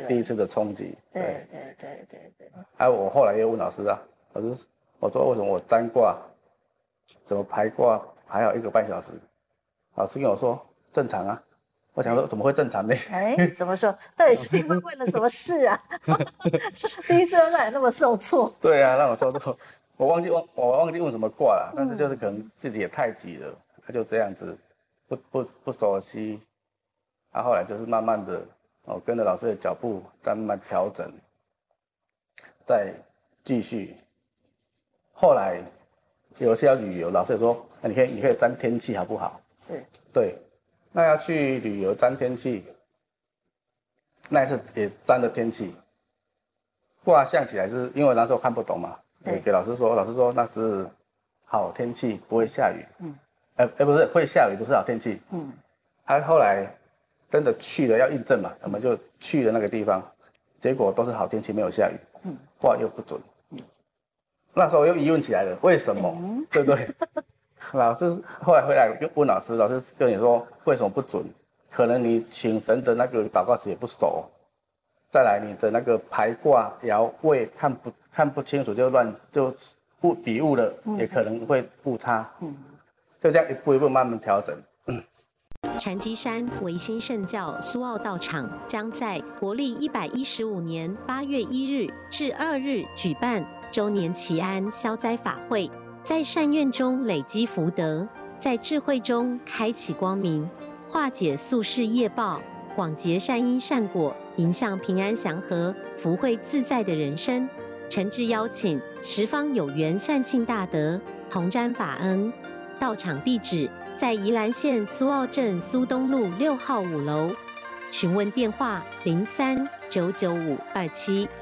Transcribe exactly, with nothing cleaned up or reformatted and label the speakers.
Speaker 1: 第一次的冲击。
Speaker 2: 对对对对对。
Speaker 1: 还有我后来又问老师啊，老师，我说为什么我占卦，怎么排卦还要一个半小时？老师跟我说正常啊。我想说怎么会正常呢？
Speaker 2: 哎，怎么说？到底是因为为了什么事啊？第一次让你那么受挫？
Speaker 1: 对啊，让我受挫。我忘记忘我忘记问什么卦了，但是就是可能自己也太急了，他就这样子不不不熟悉。他、啊、后来就是慢慢的哦，跟着老师的脚步，再慢慢调整，再继续。后来有些要旅游，老师也说，那你可以你可以沾天气好不好？
Speaker 2: 是。对。
Speaker 1: 那要去旅游沾天气，那一次也沾了天气。卦象起来是因为那时候看不懂嘛，对，给老师说，老师说那是好天气，不会下雨。嗯。哎、欸欸、不是会下雨，不是好天气。嗯。他、啊、后来真的去了要印证嘛，我们就去了那个地方，结果都是好天气，没有下雨。嗯。卦又不准。嗯。那时候又疑问起来了，为什么？嗯、对不对？老师后来回来又问老师，老师跟你说为什么不准？可能你请神的那个祷告词也不熟，再来你的那个排卦爻位看不看不清楚就乱就误笔误了，嗯、也可能会误差。嗯，就这样一步一步慢慢调整。嗯。
Speaker 3: 禅机山维新圣教苏澳道场将在国历一百一十五年八月一日至二日举办周年祈安消灾法会。在善愿中累积福德，在智慧中开启光明，化解宿世业报，广结善因善果，迎向平安祥和、福慧自在的人生。诚挚邀请十方有缘善信大德同沾法恩。到场地址在宜兰县苏澳镇苏东路六号五楼，询问电话零三九九五二七。